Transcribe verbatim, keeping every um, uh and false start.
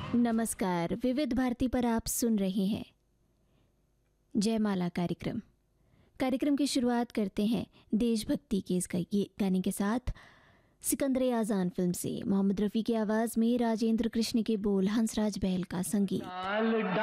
नमस्कार, विविध भारती पर आप सुन रहे हैं जयमाला कार्यक्रम। कार्यक्रम की शुरुआत करते हैं देशभक्ति के इस गाने के साथ। सिकंदर आजान फिल्म से मोहम्मद रफ़ी की आवाज़ में राजेंद्र कृष्ण के बोल, हंसराज बहल का संगीत।